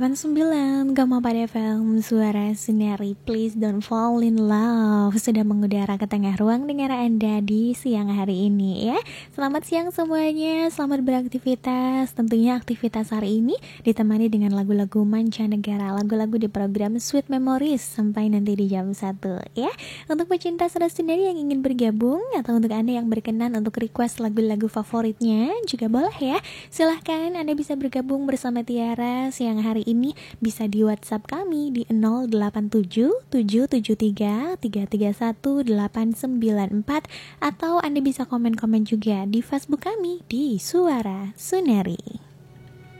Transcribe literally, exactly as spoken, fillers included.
sembilan koma empat F M Suara Sinari, please don't fall in love, sudah mengudara ke tengah ruang dengar Anda di siang hari ini ya. Selamat siang semuanya, selamat beraktivitas. Tentunya aktivitas hari ini ditemani dengan lagu-lagu mancanegara, lagu-lagu di program Sweet Memories sampai nanti di jam satu ya. Untuk pecinta Suara Sinari yang ingin bergabung atau untuk Anda yang berkenan untuk request lagu-lagu favoritnya juga boleh ya. Silahkan Anda bisa bergabung bersama Tiara siang hari ini, bisa di WhatsApp kami di nol delapan tujuh tujuh tujuh tiga tiga tiga satu delapan sembilan empat, atau Anda bisa komen-komen juga di Facebook kami di Suara Suneri.